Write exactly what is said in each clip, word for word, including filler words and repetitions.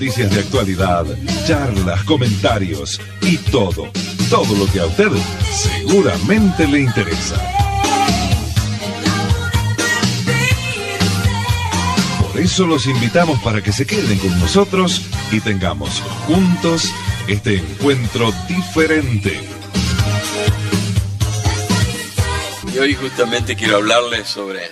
Noticias de actualidad, charlas, comentarios y todo, todo lo que a usted seguramente le interesa. Por eso los invitamos para que se queden con nosotros y tengamos juntos este encuentro diferente. Y hoy justamente quiero hablarles sobre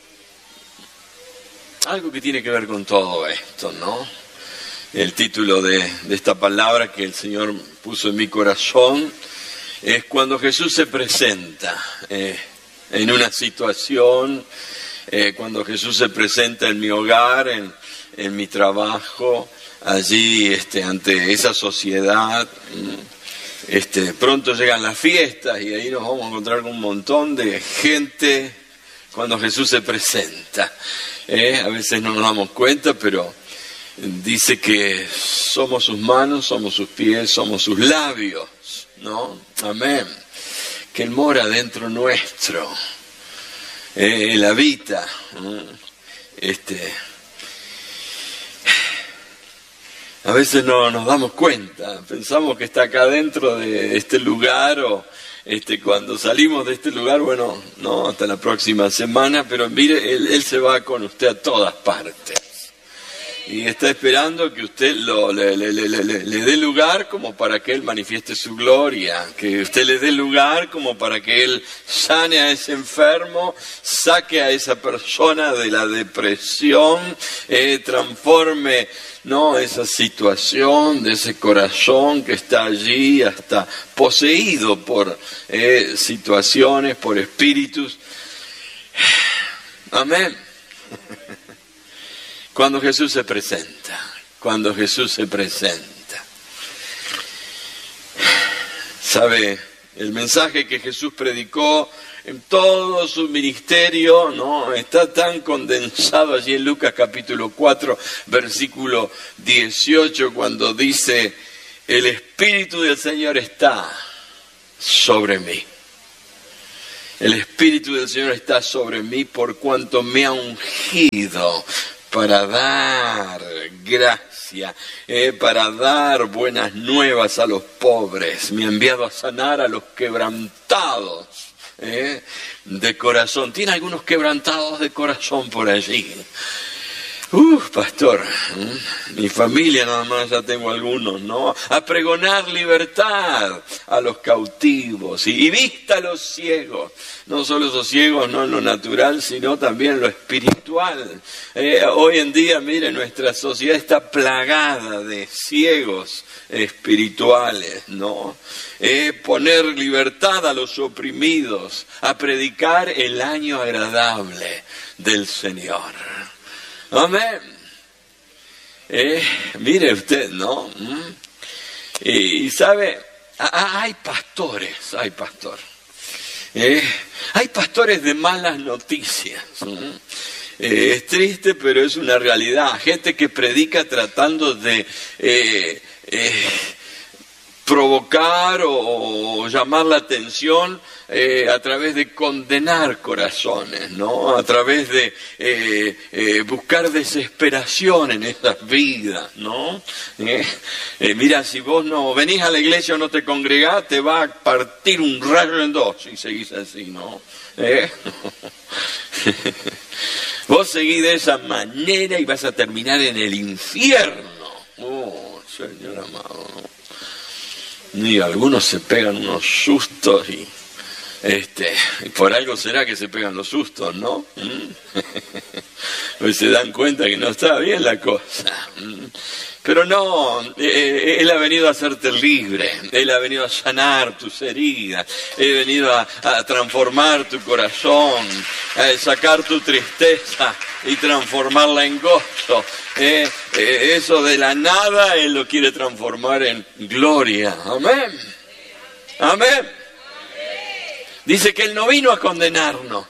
algo que tiene que ver con todo esto, ¿no? El título de, de esta palabra que el Señor puso en mi corazón es cuando Jesús se presenta eh, en una situación, eh, cuando Jesús se presenta en mi hogar, en, en mi trabajo, allí este, ante esa sociedad. Este, pronto llegan las fiestas y ahí nos vamos a encontrar con un montón de gente cuando Jesús se presenta. Eh, a veces no nos damos cuenta, pero dice que somos sus manos, somos sus pies, somos sus labios, ¿no? Amén. Que Él mora dentro nuestro. Eh, Él habita. Este, a veces no nos damos cuenta. Pensamos que está acá dentro de este lugar o este, cuando salimos de este lugar, bueno, no, hasta la próxima semana, pero mire, Él, él se va con usted a todas partes. Y está esperando que usted lo, le, le, le, le, le dé lugar como para que Él manifieste su gloria, que usted le dé lugar como para que Él sane a ese enfermo, saque a esa persona de la depresión, eh, transforme, ¿no?, esa situación de ese corazón que está allí hasta poseído por eh, situaciones, por espíritus. Amén. Cuando Jesús se presenta, cuando Jesús se presenta. ¿Sabe? El mensaje que Jesús predicó en todo su ministerio, ¿no?, está tan condensado allí en Lucas capítulo cuatro, versículo dieciocho, cuando dice: el Espíritu del Señor está sobre mí. El Espíritu del Señor está sobre mí por cuanto me ha ungido para dar gracia, eh, para dar buenas nuevas a los pobres. Me ha enviado a sanar a los quebrantados eh, de corazón. ¿Tiene algunos quebrantados de corazón por allí? Uf, pastor, mi familia nada más ya tengo algunos, ¿no? A pregonar libertad a los cautivos y, y vista a los ciegos. No solo esos ciegos, no en lo natural, sino también en lo espiritual. Eh, hoy en día, mire, nuestra sociedad está plagada de ciegos espirituales, ¿no? Eh, poner libertad a los oprimidos, a predicar el año agradable del Señor. Amén. Eh, mire usted, ¿no? ¿Mm? Y, y sabe, a, hay pastores, hay pastores. Eh, hay pastores de malas noticias. ¿Mm? Eh, es triste, pero es una realidad. Gente que predica tratando de eh, eh, provocar o, o llamar la atención eh, a través de condenar corazones, ¿no? A través de eh, eh, buscar desesperación en esas vidas, ¿no? Eh, eh, mira, si vos no venís a la iglesia o no te congregás, te va a partir un rayo en dos si seguís así, ¿no? ¿Eh? Vos seguís de esa manera y vas a terminar en el infierno. Oh, Señor amado, ¿no? Y algunos se pegan unos sustos y este, por algo será que se pegan los sustos, ¿no? Pues se dan cuenta que no está bien la cosa. Pero no, eh, Él ha venido a hacerte libre, Él ha venido a sanar tus heridas, Él ha venido a, a transformar tu corazón, a sacar tu tristeza y transformarla en gozo. Eh, eh, eso de la nada Él lo quiere transformar en gloria. Amén. Amén. Dice que Él no vino a condenarnos,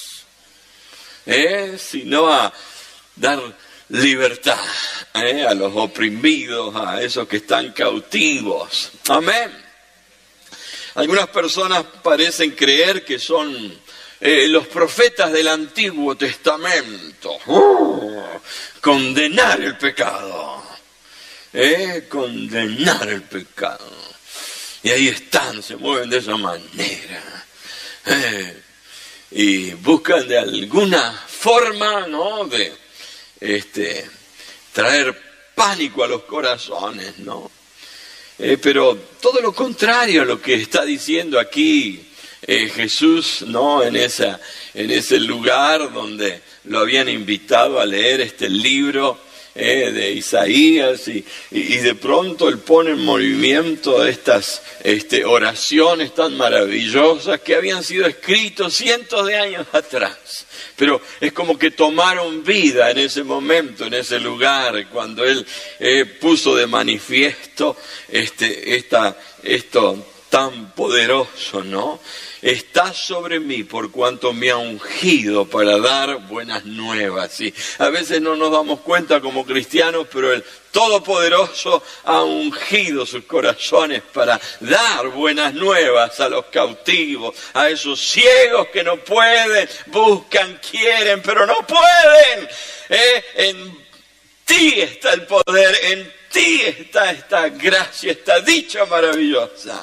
eh, sino a dar libertad eh, a los oprimidos, a esos que están cautivos. Amén. Algunas personas parecen creer que son eh, los profetas del Antiguo Testamento. Oh, condenar el pecado. eh, condenar el pecado. Y ahí están, se mueven de esa manera. Eh, y buscan de alguna forma, ¿no?, de este, traer pánico a los corazones, ¿no? Eh, pero todo lo contrario a lo que está diciendo aquí eh, Jesús, ¿no?, en esa, en ese lugar donde lo habían invitado a leer este libro eh, de Isaías, y, y, y de pronto él pone en movimiento estas este, oraciones tan maravillosas que habían sido escritas cientos de años atrás. Pero es como que tomaron vida en ese momento, en ese lugar, cuando él eh, puso de manifiesto este, esta, esto tan poderoso, ¿no? Está sobre mí por cuanto me ha ungido para dar buenas nuevas. Y a veces no nos damos cuenta como cristianos, pero el Todopoderoso ha ungido sus corazones para dar buenas nuevas a los cautivos, a esos ciegos que no pueden, buscan, quieren, pero no pueden. ¿Eh? En ti está el poder, en ti está esta gracia, esta dicha maravillosa.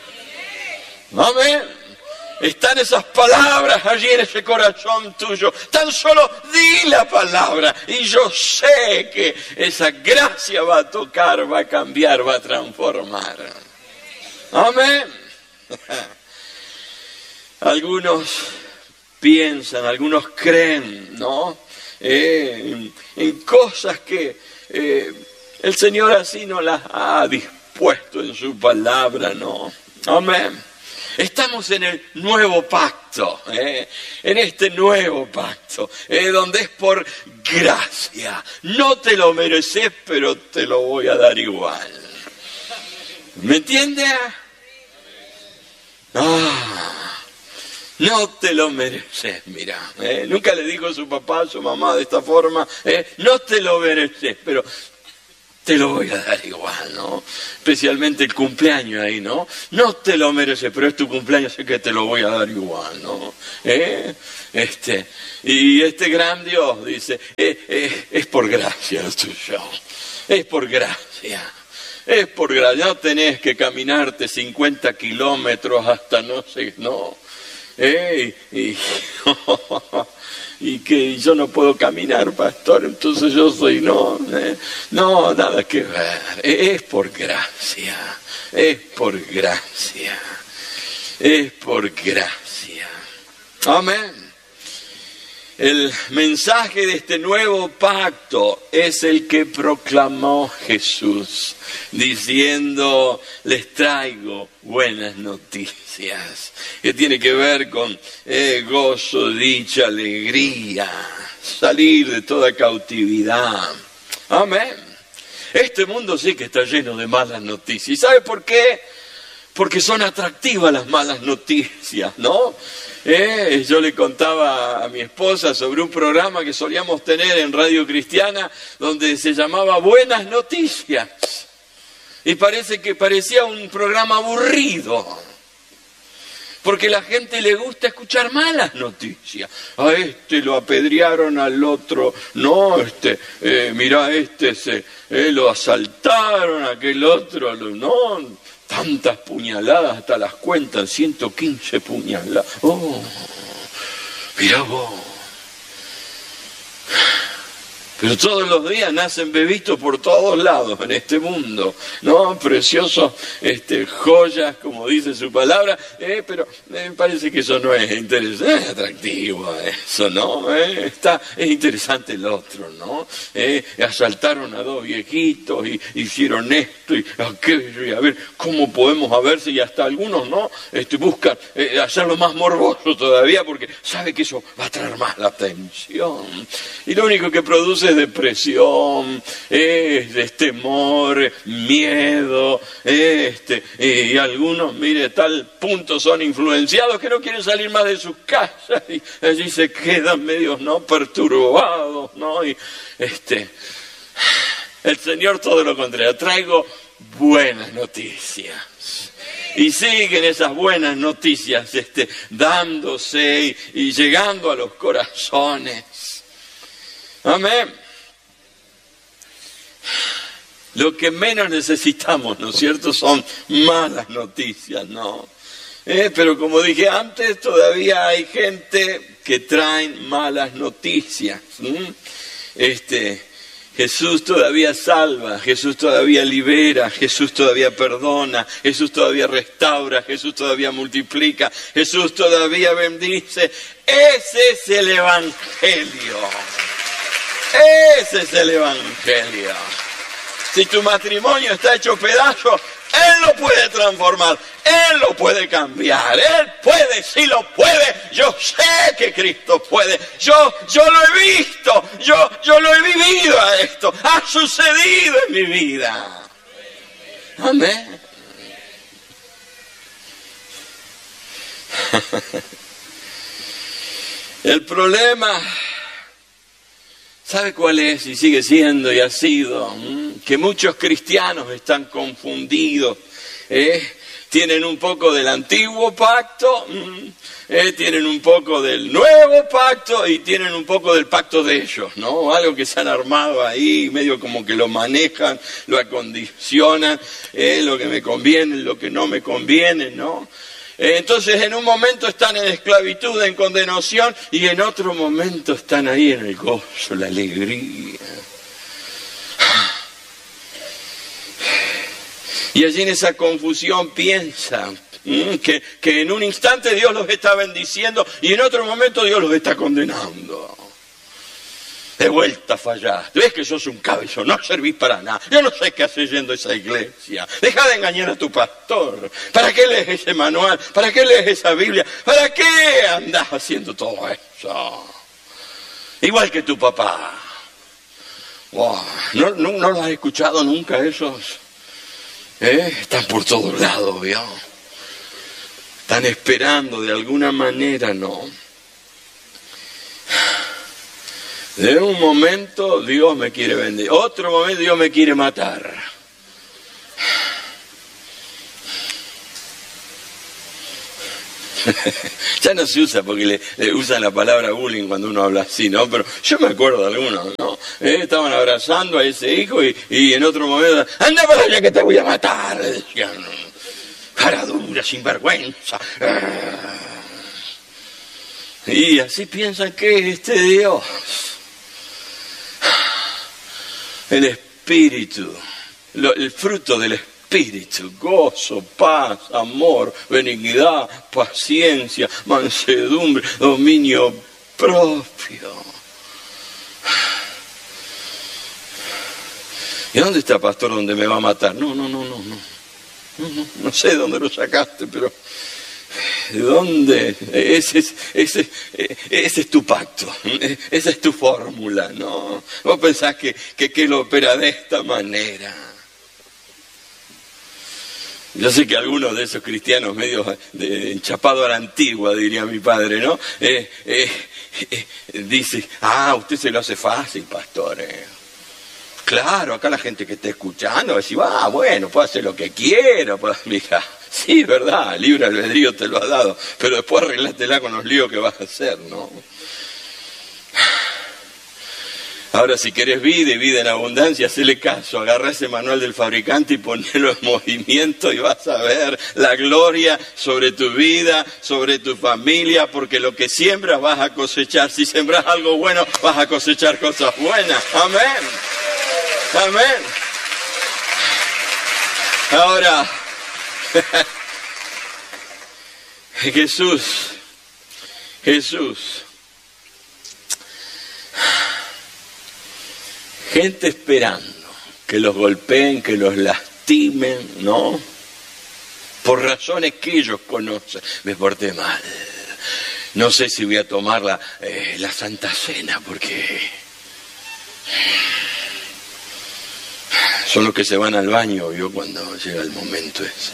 Amén. Están esas palabras allí en ese corazón tuyo. Tan solo di la palabra y yo sé que esa gracia va a tocar, va a cambiar, va a transformar. Amén. Algunos piensan, algunos creen, ¿no? Eh, en, en cosas que eh, el Señor así no las ha dispuesto en su palabra, ¿no? Amén. Estamos en el nuevo pacto, ¿eh? en este nuevo pacto, ¿eh? donde es por gracia. No te lo mereces, pero te lo voy a dar igual. ¿Me entiende? Ah, no te lo mereces, mira. ¿eh? Nunca le dijo a su papá, a su mamá de esta forma, ¿eh? no te lo mereces, pero te lo voy a dar igual, ¿no? Especialmente el cumpleaños ahí, ¿no? No te lo mereces, pero es tu cumpleaños, sé que te lo voy a dar igual, ¿no? ¿Eh? Este, y este gran Dios dice, eh, eh, es por gracia tuyo, es por gracia, es por gracia. No tenés que caminarte cincuenta kilómetros hasta no sé, no. ¿Eh? Y, y y que yo no puedo caminar, pastor, entonces yo soy, no, eh, no, nada que ver, es por gracia, es por gracia, es por gracia. Amén. El mensaje de este nuevo pacto es el que proclamó Jesús, diciendo, les traigo buenas noticias, que tiene que ver con eh, gozo, dicha, alegría, salir de toda cautividad. Amén. Este mundo sí que está lleno de malas noticias. ¿Y sabe por qué? Porque son atractivas las malas noticias, ¿no? Eh, yo le contaba a mi esposa sobre un programa que solíamos tener en Radio Cristiana donde se llamaba Buenas Noticias. Y parece que parecía un programa aburrido, porque a la gente le gusta escuchar malas noticias. A este lo apedrearon, al otro no, este, eh, mirá, este se, eh, lo asaltaron, aquel otro lo, no... Tantas puñaladas, hasta las cuentan, ciento quince puñaladas. Oh, mirá vos. Pero todos los días nacen bebitos por todos lados en este mundo, ¿no? Preciosos este, joyas, como dice su palabra, eh, pero me eh, parece que eso no es interesante, es atractivo eso, ¿no? Eh, está, es interesante el otro, ¿no? Eh, asaltaron a dos viejitos y hicieron esto y aquello, y a ver cómo podemos a verse, y hasta algunos, ¿no? Este, buscan eh, hacerlo más morboso todavía porque sabe que eso va a traer más la atención. Y lo único que produce es depresión, es temor, miedo, este, y algunos, mire, tal punto son influenciados que no quieren salir más de sus casas y allí se quedan medios, ¿no?, perturbados, ¿no? Y este, el Señor todo lo contrario, traigo buenas noticias. Y siguen esas buenas noticias este, dándose y, y llegando a los corazones. Amén. Lo que menos necesitamos, ¿no es cierto?, son malas noticias, ¿no? Eh, pero como dije antes, todavía hay gente que traen malas noticias. ¿Mm? Este, Jesús todavía salva, Jesús todavía libera, Jesús todavía perdona, Jesús todavía restaura, Jesús todavía multiplica, Jesús todavía bendice. Ese es el Evangelio. Ese es el Evangelio. Si tu matrimonio está hecho pedazo, Él lo puede transformar, Él lo puede cambiar, Él puede, sí lo puede. Yo sé que Cristo puede, yo, yo lo he visto, yo, yo lo he vivido a esto, ha sucedido en mi vida. Amén. El problema, ¿sabe cuál es? Y sigue siendo y ha sido, ¿m? que muchos cristianos están confundidos, ¿eh? Tienen un poco del antiguo pacto, ¿eh? Tienen un poco del nuevo pacto y tienen un poco del pacto de ellos, ¿no? Algo que se han armado ahí, medio como que lo manejan, lo acondicionan, ¿eh? Lo que me conviene, lo que no me conviene, ¿no? Entonces en un momento están en esclavitud, en condenación, y en otro momento están ahí en el gozo, la alegría. Y allí en esa confusión piensan que, que en un instante Dios los está bendiciendo y en otro momento Dios los está condenando. De vuelta fallaste, ves que sos un cabezón, no servís para nada, yo no sé qué haces yendo a esa iglesia, deja de engañar a tu pastor, ¿para qué lees ese manual? ¿Para qué lees esa Biblia? ¿Para qué andás haciendo todo eso? Igual que tu papá. Wow. ¿No, no, no lo has escuchado nunca esos? ¿Eh? Están por todos lados, ¿vio? Están esperando de alguna manera, ¿no? De un momento Dios me quiere bendecir, otro momento Dios me quiere matar. Ya no se usa porque le, le usan la palabra bullying cuando uno habla así, ¿no? Pero yo me acuerdo de algunos, ¿no? Eh, estaban abrazando a ese hijo y, y en otro momento, anda para allá que te voy a matar, decían. Cara dura, sinvergüenza. Y así piensan que es este Dios. El Espíritu, lo, el fruto del Espíritu, gozo, paz, amor, benignidad, paciencia, mansedumbre, dominio propio. ¿Y dónde está, pastor, donde me va a matar? No, no, no, no, no. No, no, no sé de dónde lo sacaste, pero ¿de dónde? Ese es, ese, ese es tu pacto, esa es tu fórmula, ¿no? Vos pensás que, que, que lo opera de esta manera. Yo sé que algunos de esos cristianos medio de, enchapado a la antigua, diría mi padre, ¿no? Eh, eh, eh, dice, ah, usted se lo hace fácil, pastor, eh. Claro, acá la gente que está escuchando va a decir, ah, bueno, puedo hacer lo que quiero. Pues, mira, sí, verdad, libre albedrío te lo ha dado, pero después arreglátela con los líos que vas a hacer, ¿no? Ahora, si querés vida y vida en abundancia, hacele caso, agarrá ese manual del fabricante y ponelo en movimiento y vas a ver la gloria sobre tu vida, sobre tu familia, porque lo que siembras vas a cosechar. Si sembras algo bueno, vas a cosechar cosas buenas. Amén. Amén. Ahora, Jesús, Jesús, gente esperando que los golpeen, que los lastimen, ¿no? Por razones que ellos conocen. Me porté mal. No sé si voy a tomar la, eh, la Santa Cena porque son los que se van al baño, ¿vio? Cuando llega el momento ese.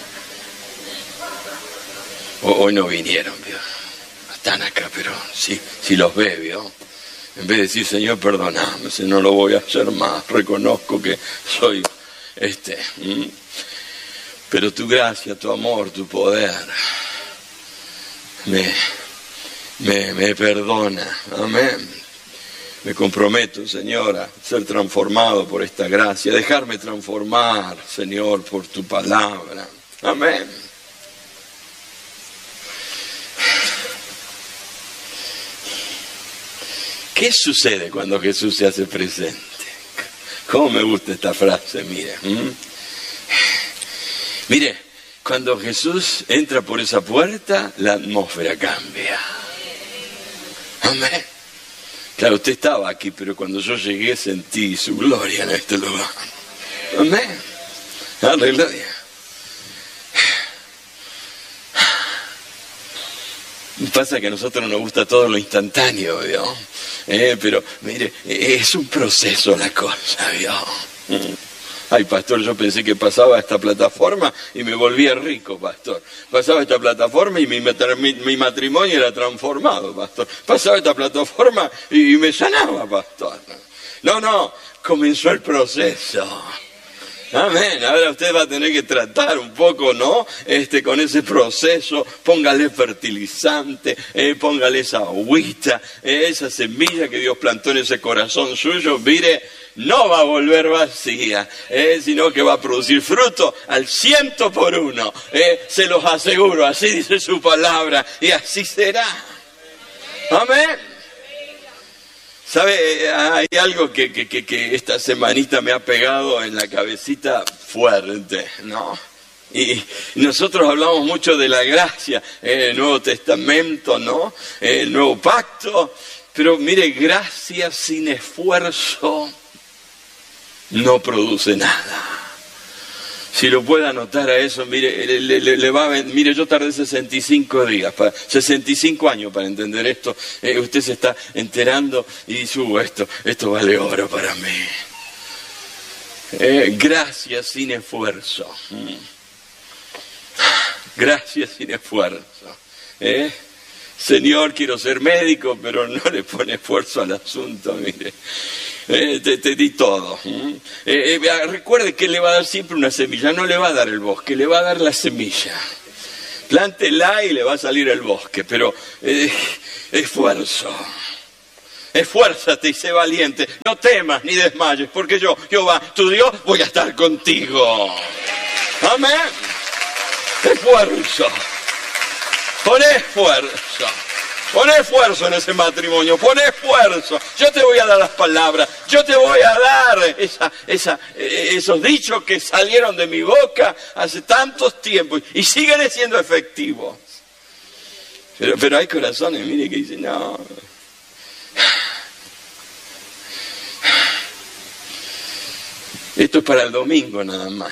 O, hoy no vinieron, ¿vio? Están acá, pero sí, sí los ve, ¿vio? En vez de decir, Señor, perdóname, si no lo voy a hacer más, reconozco que soy este. ¿m? Pero tu gracia, tu amor, tu poder me, me, me perdona. Amén. Me comprometo, Señor, a ser transformado por esta gracia, dejarme transformar, Señor, por tu palabra. Amén. ¿Qué sucede cuando Jesús se hace presente? ¿Cómo me gusta esta frase? Mire, ¿Mm? mire, cuando Jesús entra por esa puerta, la atmósfera cambia. Amén. Claro, usted estaba aquí, pero cuando yo llegué sentí su gloria en este lugar. Amén. Aleluya. Pasa que a nosotros nos gusta todo lo instantáneo, ¿vio? Eh, pero, mire, es un proceso la cosa, ¿vio? Ay, pastor, yo pensé que pasaba esta plataforma y me volvía rico, pastor. Pasaba esta plataforma y mi, mi, mi matrimonio era transformado, pastor. Pasaba esta plataforma y, y me sanaba, pastor. No, no, comenzó el proceso. Amén. Ahora usted va a tener que tratar un poco, ¿no? Este, con ese proceso, póngale fertilizante, eh, póngale esa agüita, eh, esa semilla que Dios plantó en ese corazón suyo, mire, no va a volver vacía, eh, sino que va a producir fruto al ciento por uno. Eh, se los aseguro, así dice su palabra, y así será. Amén. ¿Sabe? Hay algo que, que, que, que esta semanita me ha pegado en la cabecita fuerte, ¿no? Y nosotros hablamos mucho de la gracia, eh, el Nuevo Testamento, ¿no? Eh, el Nuevo Pacto, pero mire, gracia sin esfuerzo no produce nada. Si lo puede anotar a eso, mire, le, le, le va a, mire, yo tardé sesenta y cinco días, para, sesenta y cinco años para entender esto. Eh, usted se está enterando y subo esto, esto vale oro para mí. Eh, gracias sin esfuerzo. Gracias sin esfuerzo. Eh, Señor, quiero ser médico, pero no le pone esfuerzo al asunto, mire. Eh, te, te di todo. ¿Mm? Eh, eh, recuerde que le va a dar siempre una semilla, no le va a dar el bosque, le va a dar la semilla. Plántela y le va a salir el bosque, pero eh, esfuerzo. Esfuérzate y sé valiente, no temas ni desmayes, porque yo, Jehová, tu Dios, voy a estar contigo. Amén. Esfuerzo. Pon esfuerzo. Pon esfuerzo en ese matrimonio, pon esfuerzo. Yo te voy a dar las palabras, yo te voy a dar esa, esa, esos dichos que salieron de mi boca hace tantos tiempos y siguen siendo efectivos. Pero, pero hay corazones, mire, que dicen, no. Esto es para el domingo nada más.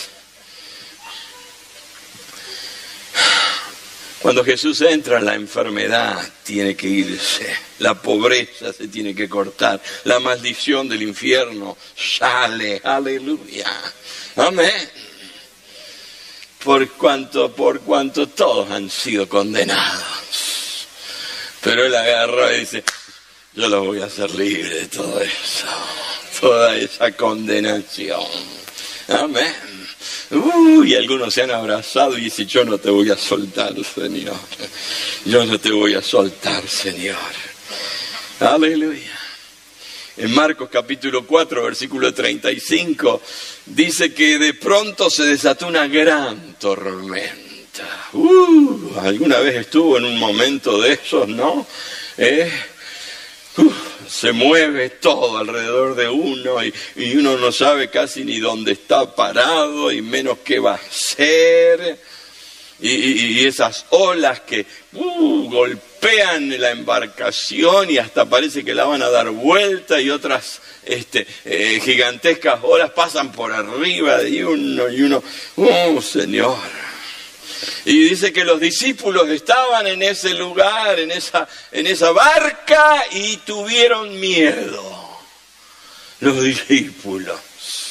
Cuando Jesús entra, la enfermedad tiene que irse, la pobreza se tiene que cortar, la maldición del infierno sale, aleluya, amén. Por cuanto, por cuanto todos han sido condenados, pero Él agarra y dice, yo los voy a hacer libre de todo eso, toda esa condenación, amén. Uh, y algunos se han abrazado y dicen, yo no te voy a soltar, Señor. Yo no te voy a soltar, Señor. Aleluya. En Marcos capítulo cuatro, versículo treinta y cinco, dice que de pronto se desató una gran tormenta. Uh, alguna vez estuvo en un momento de esos, ¿no? Eh, uh, se mueve todo alrededor de uno y, y uno no sabe casi ni dónde está parado y menos qué va a hacer. Y, y, y esas olas que uh, golpean la embarcación y hasta parece que la van a dar vuelta y otras este, eh, gigantescas olas pasan por arriba de uno y uno, ¡oh, Señor! Y dice que los discípulos estaban en ese lugar, en esa, en esa barca y tuvieron miedo. Los discípulos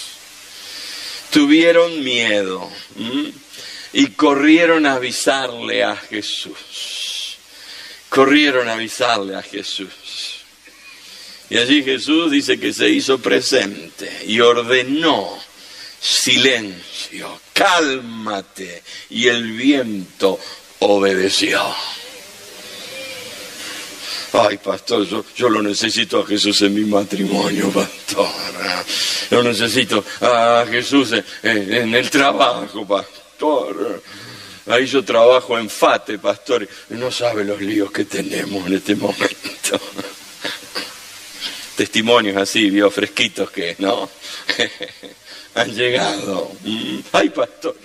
tuvieron miedo. ¿Mm? Y corrieron a avisarle a Jesús. Corrieron a avisarle a Jesús. Y allí Jesús dice que se hizo presente y ordenó silencio, cálmate. Y el viento obedeció. Ay, pastor, yo, yo lo necesito a Jesús en mi matrimonio, pastor. Lo necesito a Jesús en, en, en el trabajo, pastor. Ahí yo trabajo en FATE, pastor. Y no sabe los líos que tenemos en este momento. Testimonios así, vio, fresquitos que, ¿no? Han llegado. Ay, pastor.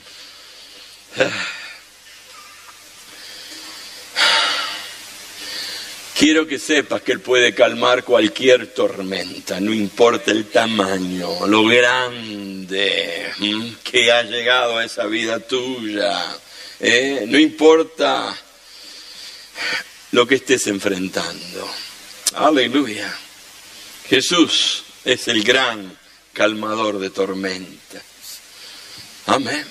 Quiero que sepas que Él puede calmar cualquier tormenta, no importa el tamaño, lo grande ¿m? que ha llegado a esa vida tuya. ¿eh? No importa lo que estés enfrentando. Aleluya. Jesús es el gran calmador de tormentas. Amén.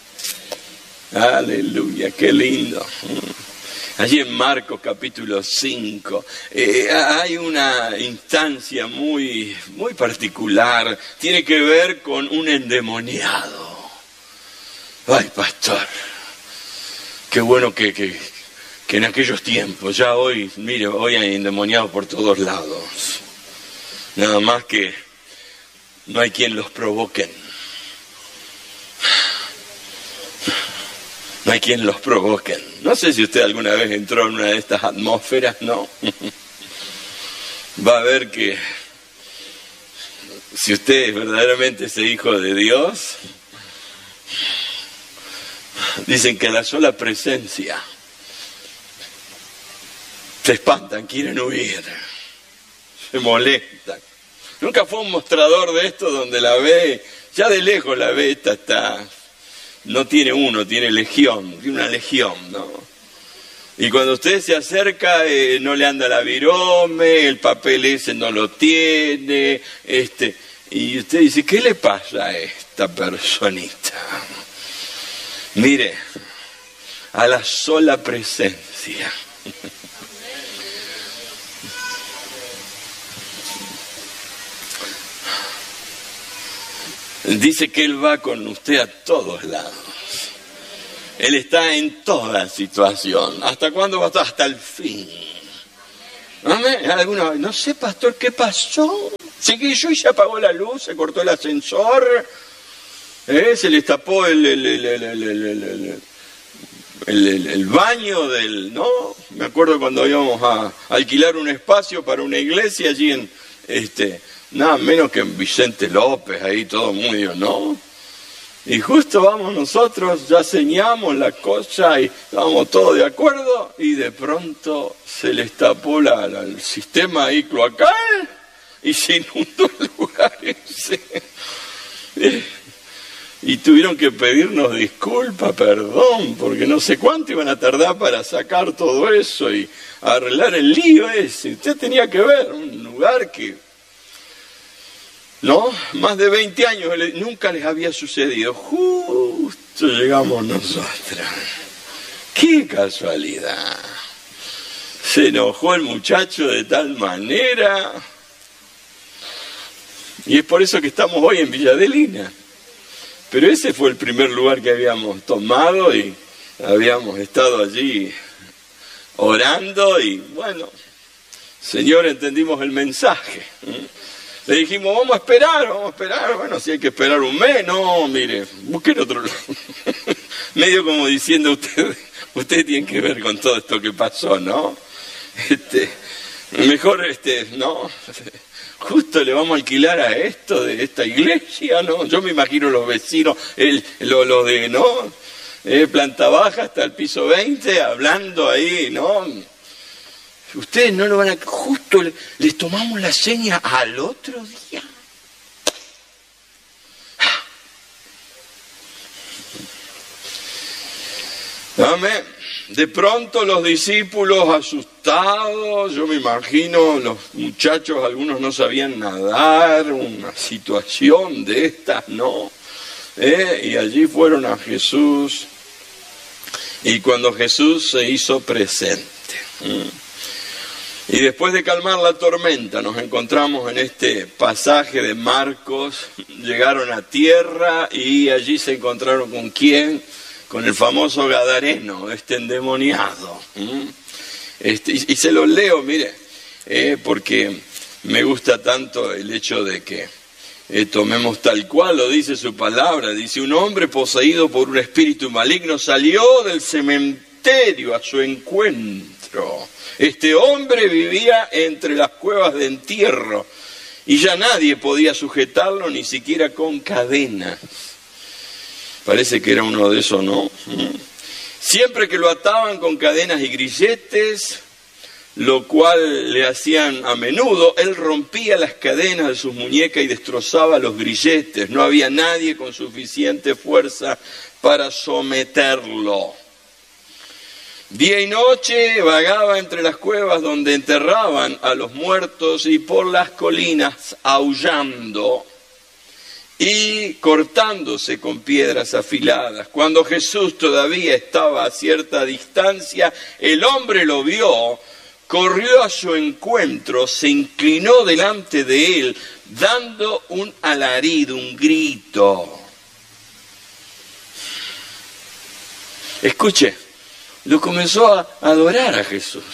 Aleluya, qué lindo. Allí en Marcos capítulo cinco eh, hay una instancia muy, muy particular, tiene que ver con un endemoniado. Ay, pastor, qué bueno que, que, que en aquellos tiempos, ya hoy, mire, hoy hay endemoniados por todos lados. Nada más que no hay quien los provoque. No hay quien los provoque. No sé si usted alguna vez entró en una de estas atmósferas, ¿no? Va a ver que si usted es verdaderamente ese hijo de Dios, dicen que la sola presencia se espantan, quieren huir, se molestan. Nunca fue un mostrador de esto donde la ve, ya de lejos la ve, esta está... No tiene uno, tiene legión, tiene una legión, ¿no? Y cuando usted se acerca, eh, no le anda la virome, el papel ese no lo tiene, este, y usted dice, ¿qué le pasa a esta personita? Mire, a la sola presencia. Dice que Él va con usted a todos lados. Él está en toda situación. ¿Hasta cuándo va a estar? Hasta el fin. ¿Amén? ¿Alguna vez? No sé, pastor, ¿qué pasó? Se cayó y se apagó la luz, se cortó el ascensor, ¿eh? Se le tapó el, el, el, el, el, el, el, el, el, el baño del... ¿no? Me acuerdo cuando íbamos a alquilar un espacio para una iglesia allí en... este nada menos que en Vicente López, ahí todo muy, ¿no? Y justo vamos nosotros, ya señamos la cosa y estábamos todos de acuerdo, y de pronto se les tapó la, la, el sistema ahí cloacal y se inundó el lugar ese. Y tuvieron que pedirnos disculpas, perdón, porque no sé cuánto iban a tardar para sacar todo eso y arreglar el lío ese. Usted tenía que ver un lugar que... ¿no? Más de veinte años nunca les había sucedido. Justo llegamos nosotros. ¡Qué casualidad! Se enojó el muchacho de tal manera. Y es por eso que estamos hoy en Villa Adelina. Pero ese fue el primer lugar que habíamos tomado y habíamos estado allí orando y bueno, Señor, entendimos el mensaje. Le dijimos, vamos a esperar, vamos a esperar. Bueno, si hay que esperar un mes, no, mire, busquen otro lado. Medio como diciendo, usted, usted tiene que ver con todo esto que pasó, ¿no? Este, mejor, este, no, justo le vamos a alquilar a esto de esta iglesia, ¿no? Yo me imagino los vecinos, el, lo, lo de, ¿no? Eh, planta baja hasta el piso veinte, hablando ahí, ¿no? Ustedes no lo van a... Justo le, les tomamos la seña al otro día. Amén. De pronto los discípulos asustados, yo me imagino, los muchachos, algunos no sabían nadar, una situación de estas, ¿no? ¿Eh? Y allí fueron a Jesús. Y cuando Jesús se hizo presente... ¿eh? Y después de calmar la tormenta, nos encontramos en este pasaje de Marcos, llegaron a tierra y allí se encontraron con quién, con el famoso Gadareno, este endemoniado. ¿Mm? Este, y, y se los leo, mire, eh, porque me gusta tanto el hecho de que eh, tomemos tal cual lo dice su palabra. Dice: un hombre poseído por un espíritu maligno salió del cementerio a su encuentro. Este hombre vivía entre las cuevas de entierro y ya nadie podía sujetarlo, ni siquiera con cadenas. Parece que era uno de esos, ¿no? Siempre que lo ataban con cadenas y grilletes, lo cual le hacían a menudo, él rompía las cadenas de sus muñecas y destrozaba los grilletes. No había nadie con suficiente fuerza para someterlo. Día y noche vagaba entre las cuevas donde enterraban a los muertos y por las colinas aullando y cortándose con piedras afiladas. Cuando Jesús todavía estaba a cierta distancia, el hombre lo vio, corrió a su encuentro, se inclinó delante de él, dando un alarido, un grito. Escuche, lo comenzó a adorar a Jesús.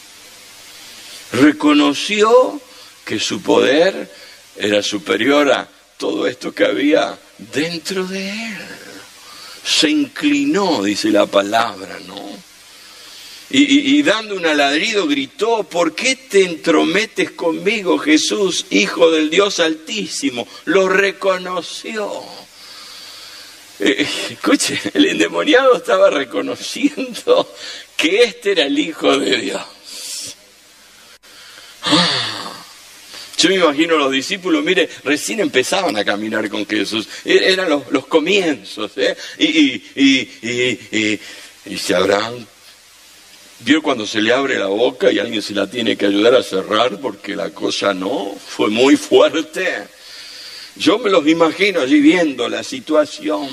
Reconoció que su poder era superior a todo esto que había dentro de él. Se inclinó, dice la palabra, ¿no? Y, y, y dando un alarido gritó: ¿por qué te entrometes conmigo, Jesús, Hijo del Dios Altísimo? Lo reconoció. Eh, escuche, el endemoniado estaba reconociendo que este era el Hijo de Dios. Yo me imagino los discípulos, mire, recién empezaban a caminar con Jesús, eran los, los comienzos, ¿eh? y, y, y, y, y, y se habrán, vio cuando se le abre la boca y alguien se la tiene que ayudar a cerrar porque la cosa no, fue muy fuerte. Yo me los imagino allí viendo la situación.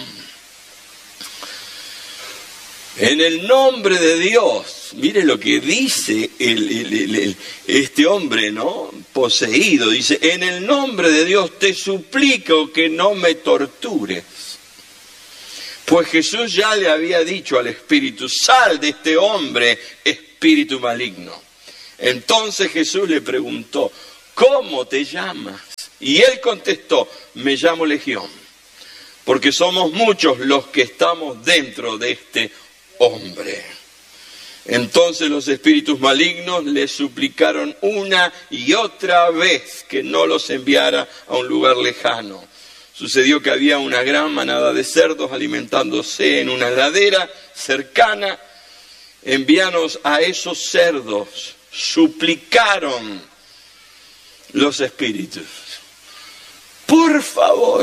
En el nombre de Dios, mire lo que dice el, el, el, este hombre, ¿no? Poseído, dice: en el nombre de Dios te suplico que no me tortures. Pues Jesús ya le había dicho al espíritu: sal de este hombre, espíritu maligno. Entonces Jesús le preguntó: ¿cómo te llamas? Y él contestó: me llamo Legión, porque somos muchos los que estamos dentro de este hombre. Entonces los espíritus malignos le suplicaron una y otra vez que no los enviara a un lugar lejano. Sucedió que había una gran manada de cerdos alimentándose en una ladera cercana. Envíanos a esos cerdos, suplicaron los espíritus. Por favor,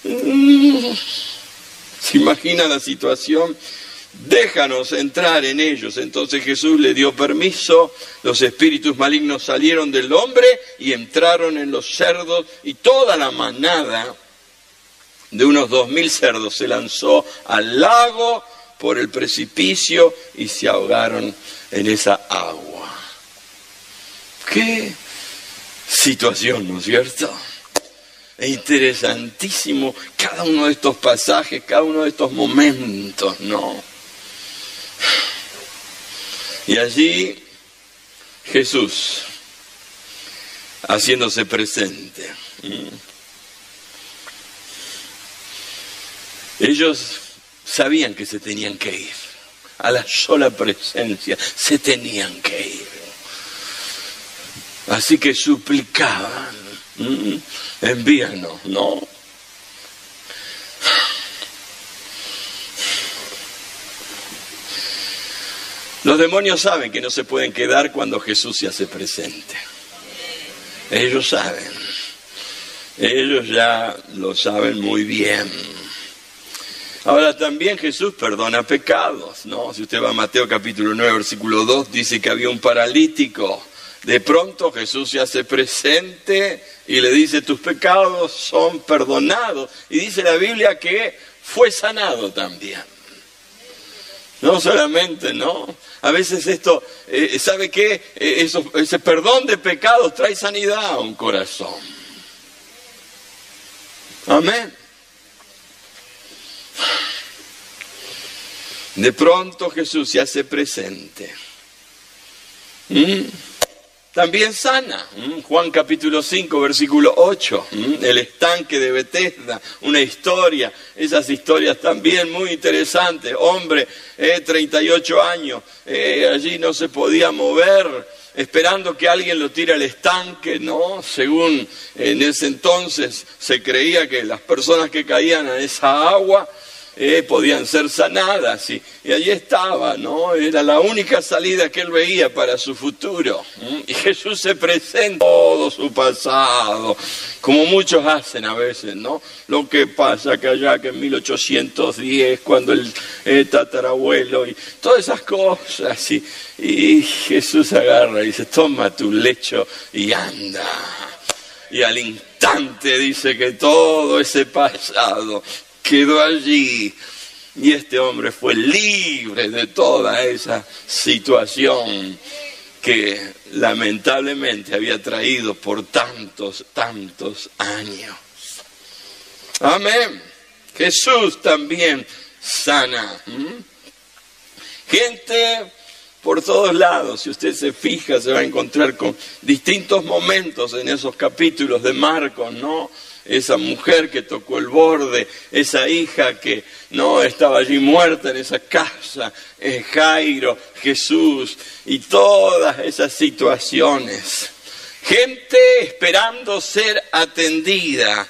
¿se imagina la situación? Déjanos entrar en ellos. Entonces Jesús le dio permiso, los espíritus malignos salieron del hombre y entraron en los cerdos, y toda la manada de unos dos mil cerdos se lanzó al lago por el precipicio y se ahogaron en esa agua. ¡Qué situación!, ¿no es cierto? Es interesantísimo cada uno de estos pasajes, cada uno de estos momentos, ¿no? Y allí Jesús haciéndose presente. Ellos sabían que se tenían que ir. A la sola presencia se tenían que ir. Así que suplicaban: envíanos, ¿no? Los demonios saben que no se pueden quedar cuando Jesús se hace presente. Ellos saben. Ellos ya lo saben muy bien. Ahora también Jesús perdona pecados, ¿no? Si usted va a Mateo capítulo nueve, versículo dos, dice que había un paralítico. De pronto Jesús se hace presente y le dice: tus pecados son perdonados. Y dice la Biblia que fue sanado también. No solamente, ¿no? A veces esto, eh, ¿sabe qué? Eh, eso, ese perdón de pecados trae sanidad a un corazón. Amén. De pronto Jesús se hace presente ¿Mm? También sana. ¿Mm? Juan capítulo cinco, versículo ocho. ¿Mm? El estanque de Betesda, una historia. Esas historias también muy interesantes. Hombre, eh, treinta y ocho años, eh, allí no se podía mover, esperando que alguien lo tire al estanque, ¿no? Según en ese entonces se creía que las personas que caían a esa agua Eh, podían ser sanadas, y, y allí estaba, ¿no? Era la única salida que él veía para su futuro. ¿Mm? Y Jesús se presenta todo su pasado, como muchos hacen a veces, ¿no? Lo que pasa que allá que en mil ochocientos diez, cuando el eh, tatarabuelo y todas esas cosas, y, y Jesús agarra y dice, toma tu lecho y anda. Y al instante dice que todo ese pasado quedó allí, y este hombre fue libre de toda esa situación que lamentablemente había traído por tantos, tantos años. Amén. Jesús también sana. ¿Mm? Gente por todos lados, si usted se fija, se va a encontrar con distintos momentos en esos capítulos de Marcos, ¿no? Esa mujer que tocó el borde, esa hija que no estaba allí muerta en esa casa, eh, Jairo, Jesús, y todas esas situaciones. Gente esperando ser atendida.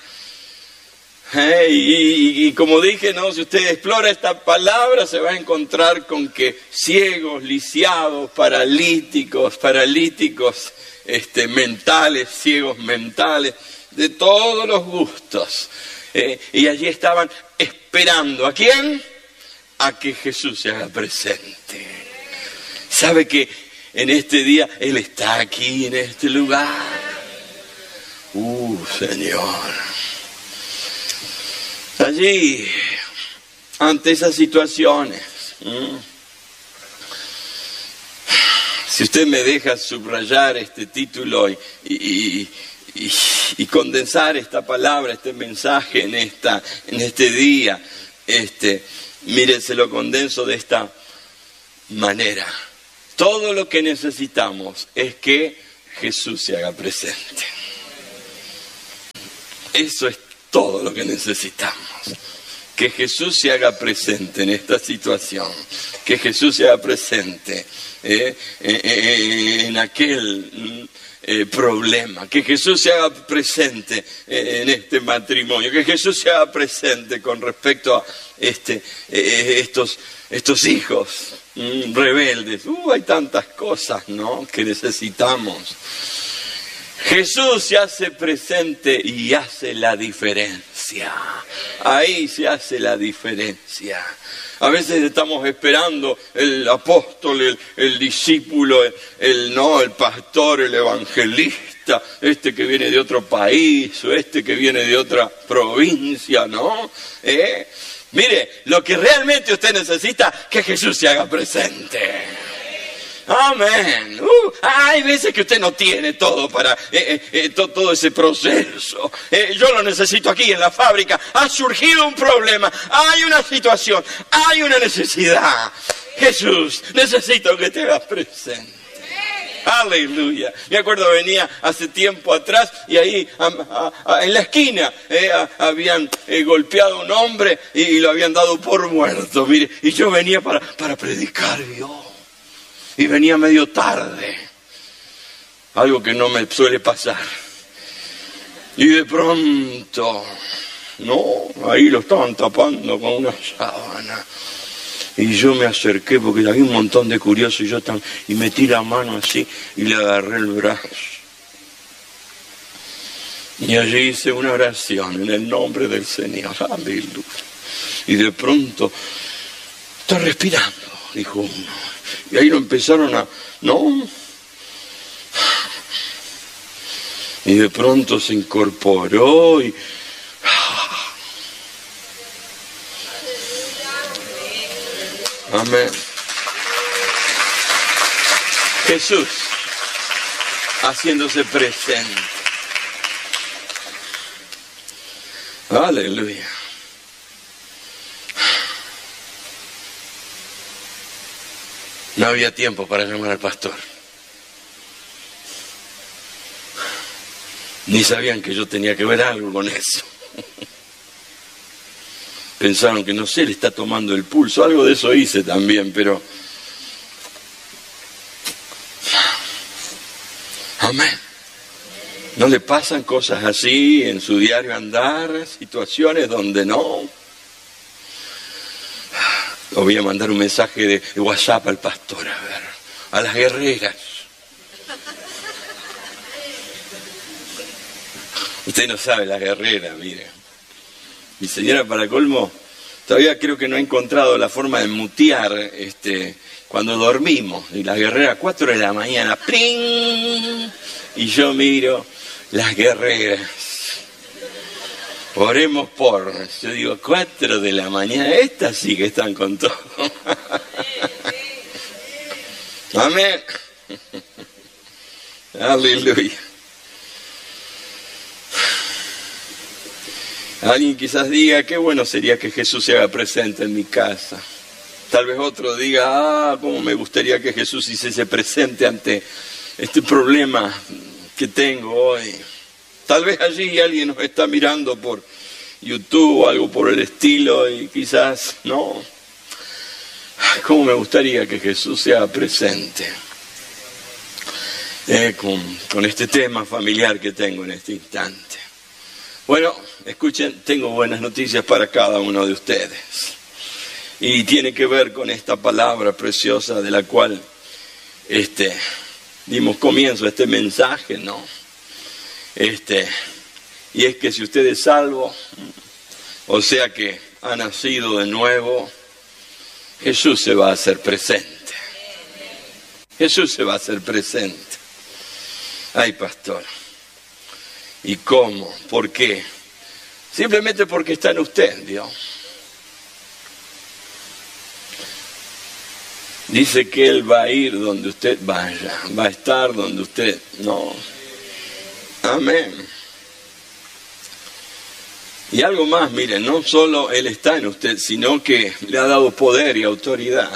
Eh, y, y, y como dije, ¿no? Si usted explora esta palabra, se va a encontrar con que ciegos, lisiados, paralíticos, paralíticos este, mentales, ciegos mentales, de todos los gustos. Eh, y allí estaban esperando. ¿A quién? A que Jesús se haga presente. ¿Sabe que en este día Él está aquí, en este lugar? ¡Uh, Señor! Allí, ante esas situaciones, ¿Mm? si usted me deja subrayar este título y... y, y Y, y condensar esta palabra, este mensaje en, esta, en este día, este, mire, se lo condenso de esta manera. Todo lo que necesitamos es que Jesús se haga presente. Eso es todo lo que necesitamos. Que Jesús se haga presente en esta situación. Que Jesús se haga presente eh, eh, eh, en aquel... Eh, problema, que Jesús se haga presente eh, en este matrimonio, que Jesús se haga presente con respecto a este, eh, estos, estos hijos mm, rebeldes. Uh, hay tantas cosas, ¿no?, que necesitamos. Jesús se hace presente y hace la diferencia. Ahí se hace la diferencia. A veces estamos esperando el apóstol, el, el discípulo, el, el no, el pastor, el evangelista, este que viene de otro país o este que viene de otra provincia, ¿no? ¿Eh? Mire, lo que realmente usted necesita, que Jesús se haga presente. Amén. Uh, hay veces que usted no tiene todo para eh, eh, to, todo ese proceso. Eh, yo lo necesito aquí en la fábrica. Ha surgido un problema, hay una situación, hay una necesidad. Jesús, necesito que te hagas presente. Aleluya. Me acuerdo, venía hace tiempo atrás y ahí a, a, a, en la esquina eh, a, habían eh, golpeado a un hombre y, y lo habían dado por muerto. Mire, y yo venía para, para predicar, yo. Y venía medio tarde, algo que no me suele pasar. Y de pronto, no, ahí lo estaban tapando con una sábana. Y yo me acerqué porque había un montón de curiosos y yo tam- y metí la mano así y le agarré el brazo. Y allí hice una oración en el nombre del Señor. Aleluya. Y de pronto, está respirando, dijo uno. Y ahí lo empezaron a... ¿no? Y de pronto se incorporó y... Amén. Jesús haciéndose presente. Aleluya. No había tiempo para llamar al pastor. Ni sabían que yo tenía que ver algo con eso. Pensaron que, no sé, le está tomando el pulso. Algo de eso hice también, pero... Amén. ¿No le pasan cosas así en su diario andar? Situaciones donde no. Os voy a mandar un mensaje de WhatsApp al pastor, a ver, a las guerreras. Usted no sabe, las guerreras, mire. Mi señora, para colmo, todavía creo que no ha encontrado la forma de mutear este, cuando dormimos. Y las guerreras, cuatro de la mañana, ¡pling! Y yo miro, las guerreras. Oremos por. Yo digo, cuatro de la mañana, estas sí que están con todo. Amén. Aleluya. Alguien quizás diga, qué bueno sería que Jesús se haga presente en mi casa. Tal vez otro diga, ah, cómo me gustaría que Jesús hiciese presente ante este problema que tengo hoy. Tal vez allí alguien nos está mirando por YouTube o algo por el estilo y quizás, no. Cómo me gustaría que Jesús sea presente eh, con, con este tema familiar que tengo en este instante. Bueno, escuchen, tengo buenas noticias para cada uno de ustedes. Y tiene que ver con esta palabra preciosa de la cual este, dimos comienzo a este mensaje, ¿no? Este, y es que si usted es salvo, o sea que ha nacido de nuevo, Jesús se va a hacer presente. Jesús se va a hacer presente. Ay, pastor. ¿Y cómo? ¿Por qué? Simplemente porque está en usted, Dios. Dice que Él va a ir donde usted vaya, va a estar donde usted no. Amén. Y algo más, miren, no solo Él está en usted, sino que le ha dado poder y autoridad.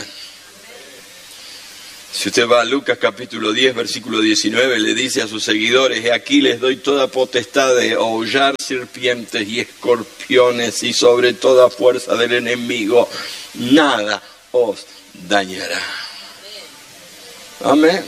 Si usted va a Lucas capítulo diez, versículo diecinueve, le dice a sus seguidores, he aquí les doy toda potestad de hollar serpientes y escorpiones y sobre toda fuerza del enemigo, nada os dañará. Amén.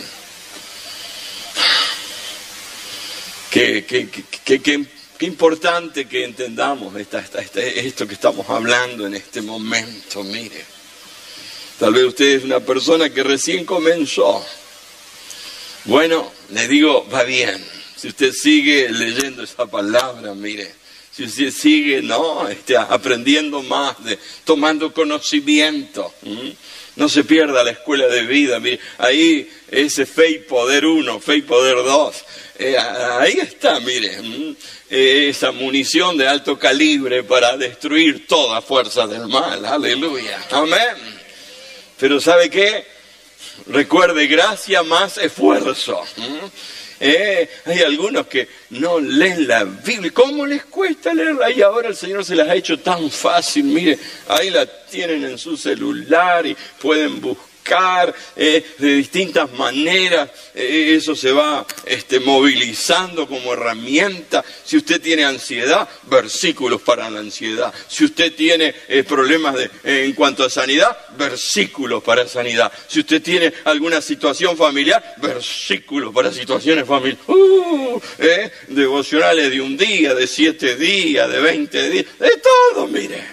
Qué, qué, qué, qué, qué importante que entendamos esta, esta, esta, esto que estamos hablando en este momento, mire. Tal vez usted es una persona que recién comenzó. Bueno, le digo, va bien. Si usted sigue leyendo esa palabra, mire. Si usted sigue, no, este, aprendiendo más, de, tomando conocimiento. ¿Mm? No se pierda la escuela de vida. Mire, ahí ese Fe y Poder uno, Fe y Poder dos. Eh, ahí está, mire. ¿Mm? Eh, esa munición de alto calibre para destruir toda fuerza del mal. Aleluya. Amén. Pero ¿sabe qué? Recuerde, gracia más esfuerzo. ¿Mm? Eh, hay algunos que no leen la Biblia. ¿Cómo les cuesta leerla? Y ahora el Señor se las ha hecho tan fácil. Mire, ahí la tienen en su celular y pueden buscar eh, de distintas maneras. Eh, eso se va este, movilizando como herramienta. Si usted tiene ansiedad, versículos para la ansiedad. Si usted tiene eh, problemas de, eh, en cuanto a sanidad, versículos para sanidad. Si usted tiene alguna situación familiar, versículos para situaciones familiares. Uh, eh, devocionales de un día, de siete días, de veinte días, de todo, mire.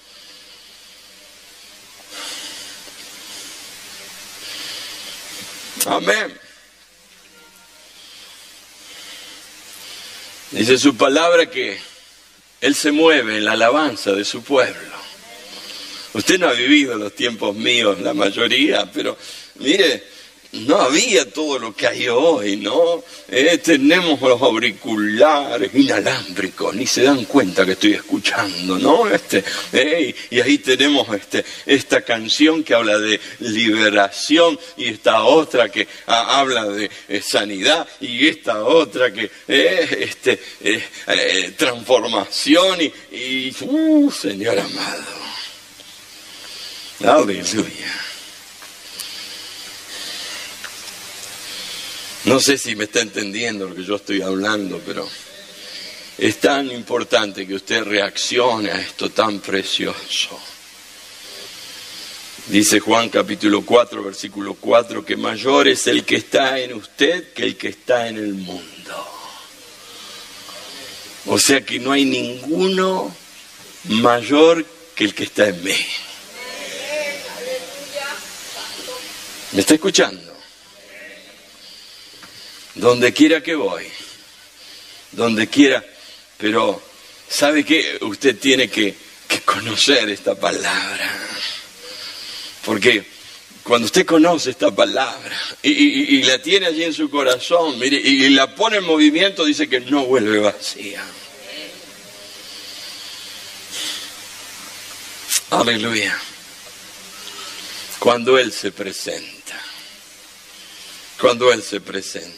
Amén. Dice su palabra que Él se mueve en la alabanza de su pueblo. Usted no ha vivido los tiempos míos, la mayoría, pero mire, no había todo lo que hay hoy, ¿no? Eh, tenemos los auriculares inalámbricos, ni se dan cuenta que estoy escuchando, ¿no? Este, eh, y ahí tenemos este, esta canción que habla de liberación y esta otra que ah, habla de eh, sanidad y esta otra que eh, este, eh, eh, transformación y, y uh, Señor amado. Aleluya. No sé si me está entendiendo lo que yo estoy hablando, pero Es tan importante que usted reaccione a esto tan precioso. Dice Juan capítulo cuatro, versículo cuatro, que mayor es el que está en usted que el que está en el mundo. O sea que no hay ninguno mayor que el que está en mí. ¿Me está escuchando? Donde quiera que voy, donde quiera, pero ¿sabe qué? Usted tiene que, que conocer esta palabra, porque cuando usted conoce esta palabra y, y, y la tiene allí en su corazón, mire, y, y la pone en movimiento, dice que no vuelve vacía. Aleluya. Cuando Él se presenta, cuando Él se presenta.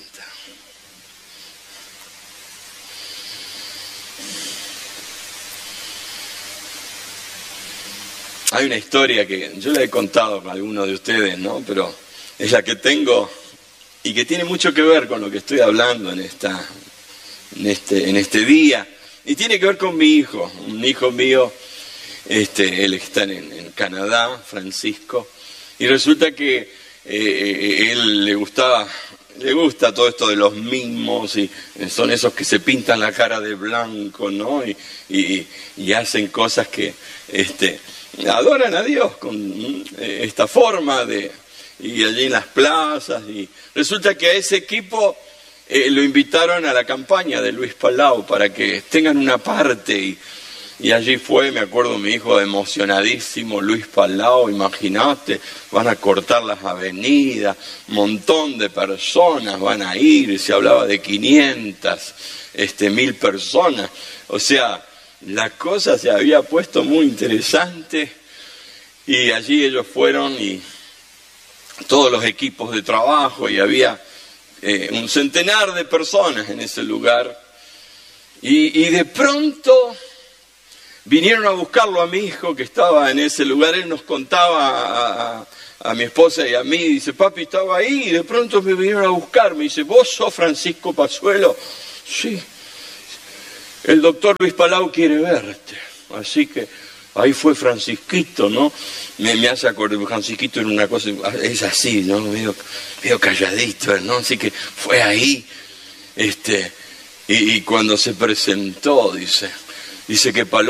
Hay una historia que yo la he contado a algunos de ustedes, ¿no? Pero es la que tengo y que tiene mucho que ver con lo que estoy hablando en esta, en este, en este día. Y tiene que ver con mi hijo, un hijo mío, este, él está en, en Canadá, Francisco, y resulta que eh, él le gustaba, le gusta todo esto de los mimos, y son esos que se pintan la cara de blanco, ¿no? Y, y, y hacen cosas que este, adoran a Dios con esta forma de, y allí en las plazas, y resulta que a ese equipo eh, lo invitaron a la campaña de Luis Palau para que tengan una parte, y Y allí fue, me acuerdo, mi hijo emocionadísimo, Luis Palau, imagínate, van a cortar las avenidas, un montón de personas van a ir, se hablaba de quinientas, este, mil personas, o sea, la cosa se había puesto muy interesante, y allí ellos fueron, y todos los equipos de trabajo, y había eh, un centenar de personas en ese lugar, y, y de pronto vinieron a buscarlo a mi hijo que estaba en ese lugar. Él nos contaba a, a, a mi esposa y a mí, dice, papi, estaba ahí, y de pronto me vinieron a buscar, me dice, ¿vos sos Francisco Pazuelo? Sí, el doctor Luis Palau quiere verte. Así que ahí fue Francisquito, ¿no? Me, me hace acordar, Francisquito era una cosa, es así, ¿no? Medio, medio calladito, ¿no? Así que fue ahí, este, y, y cuando se presentó, dice, dice que Palau